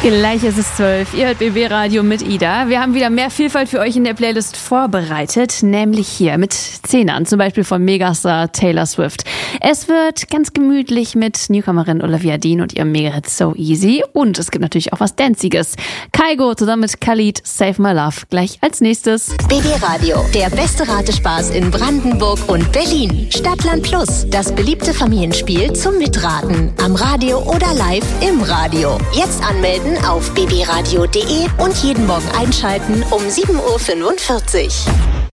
Gleich ist es 12. Ihr hört BB Radio mit Ida. Wir haben wieder mehr Vielfalt für euch in der Playlist vorbereitet, nämlich hier mit Zehnern, zum Beispiel von Megastar Taylor Swift. Es wird ganz gemütlich mit Newcomerin Olivia Dean und ihrem Mega-Hit So Easy. Und es gibt natürlich auch was Danziges. Kygo zusammen mit Khalid, Save My Love, gleich als nächstes. BB Radio, der beste Ratespaß in Brandenburg und Berlin. Stadtland Plus, das beliebte Familienspiel zum Mitraten. Am Radio oder live im Radio. Jetzt anmelden auf bbradio.de und jeden Morgen einschalten um 7.45 Uhr.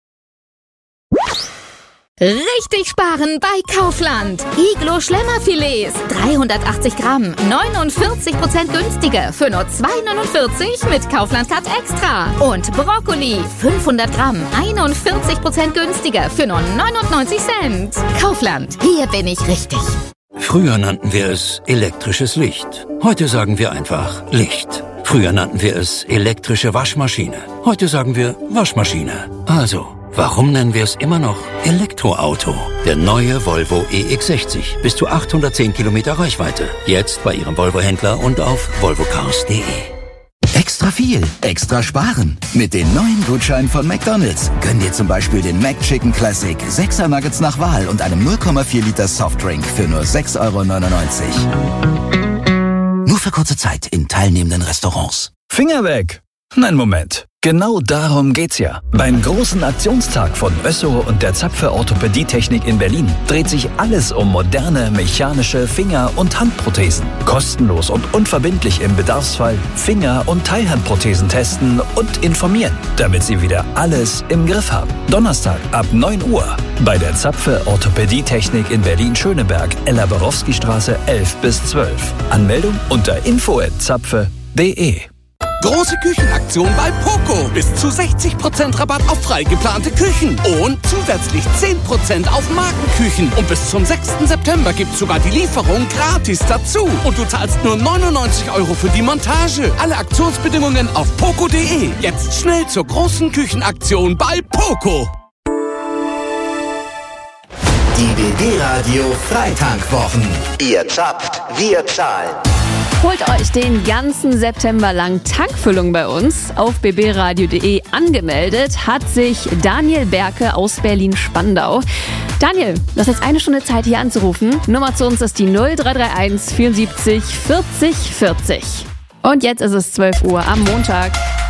Richtig sparen bei Kaufland. Iglo Schlemmerfilets, 380 Gramm, 49% günstiger für nur 2,49 mit Kaufland Card Extra. Und Brokkoli, 500 Gramm, 41% günstiger für nur 99 Cent. Kaufland, hier bin ich richtig. Früher nannten wir es elektrisches Licht. Heute sagen wir einfach Licht. Früher nannten wir es elektrische Waschmaschine. Heute sagen wir Waschmaschine. Also, warum nennen wir es immer noch Elektroauto? Der neue Volvo EX60. Bis zu 810 Kilometer Reichweite. Jetzt bei Ihrem Volvo-Händler und auf volvocars.de. Extra viel, extra sparen. Mit den neuen Gutscheinen von McDonald's. Gönn dir zum Beispiel den McChicken Classic, 6er Nuggets nach Wahl und einem 0,4 Liter Softdrink für nur 6,99 €. Nur für kurze Zeit in teilnehmenden Restaurants. Finger weg! Nein, Moment. Genau darum geht's ja. Beim großen Aktionstag von Össo und der Zapfe Orthopädietechnik in Berlin dreht sich alles um moderne mechanische Finger- und Handprothesen. Kostenlos und unverbindlich im Bedarfsfall Finger- und Teilhandprothesen testen und informieren, damit Sie wieder alles im Griff haben. Donnerstag ab 9 Uhr bei der Zapfe Orthopädietechnik in Berlin-Schöneberg, Ella-Borowski-Straße 11 bis 12. Anmeldung unter info@zapfe.de. Große Küchenaktion bei Poco. Bis zu 60% Rabatt auf frei geplante Küchen. Und zusätzlich 10% auf Markenküchen. Und bis zum 6. September gibt's sogar die Lieferung gratis dazu. Und du zahlst nur 99 € für die Montage. Alle Aktionsbedingungen auf poco.de. Jetzt schnell zur großen Küchenaktion bei Poco. Die BB Radio Freitankwwochen. Ihr zapft, wir zahlen. Holt euch den ganzen September lang Tankfüllung bei uns. Auf bbradio.de angemeldet hat sich Daniel Berke aus Berlin-Spandau. Daniel, du hast jetzt eine Stunde Zeit, hier anzurufen. Nummer zu uns ist die 0331 74 40 40. Und jetzt ist es 12 Uhr am Montag.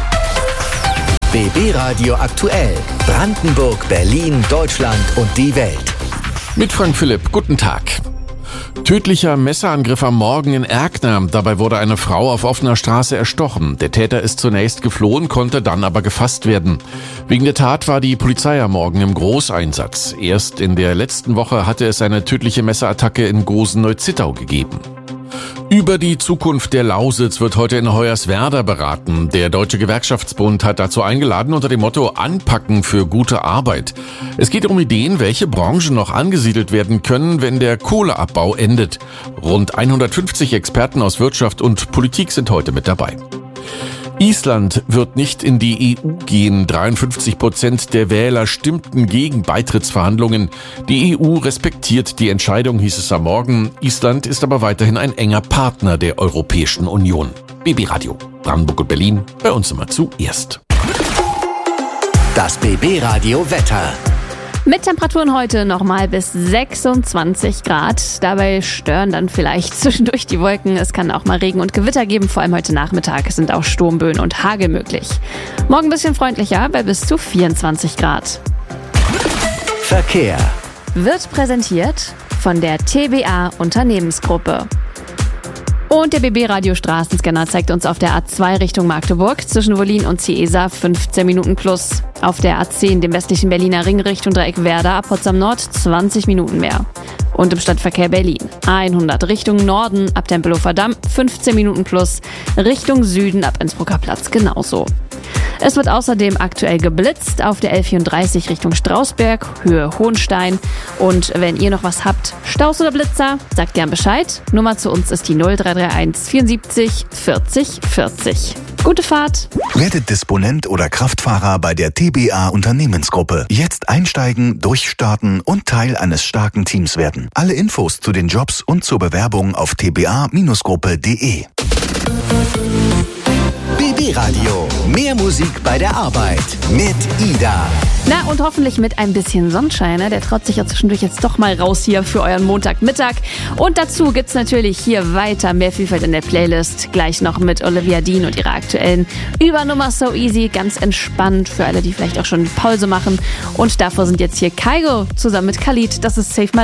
BB Radio aktuell. Brandenburg, Berlin, Deutschland und die Welt. Mit Frank Philipp, guten Tag. Tödlicher Messerangriff am Morgen in Erkner. Dabei wurde eine Frau auf offener Straße erstochen. Der Täter ist zunächst geflohen, konnte dann aber gefasst werden. Wegen der Tat war die Polizei am Morgen im Großeinsatz. Erst in der letzten Woche hatte es eine tödliche Messerattacke in Gosen-Neuzittau gegeben. Über die Zukunft der Lausitz wird heute in Hoyerswerda beraten. Der Deutsche Gewerkschaftsbund hat dazu eingeladen unter dem Motto Anpacken für gute Arbeit. Es geht um Ideen, welche Branchen noch angesiedelt werden können, wenn der Kohleabbau endet. Rund 150 Experten aus Wirtschaft und Politik sind heute mit dabei. Island wird nicht in die EU gehen. 53% der Wähler stimmten gegen Beitrittsverhandlungen. Die EU respektiert die Entscheidung, hieß es am Morgen. Island ist aber weiterhin ein enger Partner der Europäischen Union. BB Radio, Brandenburg und Berlin, bei uns immer zuerst. Das BB Radio Wetter. Mit Temperaturen heute nochmal bis 26 Grad. Dabei stören dann vielleicht zwischendurch die Wolken. Es kann auch mal Regen und Gewitter geben. Vor allem heute Nachmittag sind auch Sturmböen und Hagel möglich. Morgen ein bisschen freundlicher bei bis zu 24 Grad. Verkehr. Wird präsentiert von der TBA Unternehmensgruppe. Und der BB-Radio Straßenscanner zeigt uns auf der A2 Richtung Magdeburg zwischen Wollin und Ciesa 15 Minuten plus. Auf der A10, dem westlichen Berliner Ring Richtung Dreieck Werder ab Potsdam Nord 20 Minuten mehr. Und im Stadtverkehr Berlin 100 Richtung Norden ab Tempelhofer Damm 15 Minuten plus. Richtung Süden ab Innsbrucker Platz genauso. Es wird außerdem aktuell geblitzt auf der L34 Richtung Strausberg, Höhe Hohenstein. Und wenn ihr noch was habt, Staus oder Blitzer, sagt gern Bescheid. Nummer zu uns ist die 0331 74 40 40. Gute Fahrt! Werdet Disponent oder Kraftfahrer bei der TBA Unternehmensgruppe. Jetzt einsteigen, durchstarten und Teil eines starken Teams werden. Alle Infos zu den Jobs und zur Bewerbung auf tba-gruppe.de. BB Radio. Mehr Musik bei der Arbeit. Mit Ida. Na, und hoffentlich mit ein bisschen Sonnenschein, ne? Der traut sich ja zwischendurch jetzt doch mal raus hier für euren Montagmittag. Und dazu gibt's natürlich hier weiter mehr Vielfalt in der Playlist. Gleich noch mit Olivia Dean und ihrer aktuellen Übernummer So Easy. Ganz entspannt für alle, die vielleicht auch schon Pause machen. Und davor sind jetzt hier Kygo zusammen mit Khalid. Das ist Save My